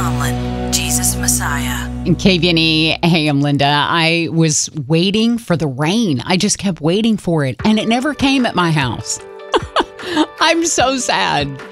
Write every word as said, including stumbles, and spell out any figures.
Conlon, Jesus Messiah. In K V N E, hey, I'm Linda. I was waiting for the rain. I just kept waiting for it, and it never came at my house. I'm so sad.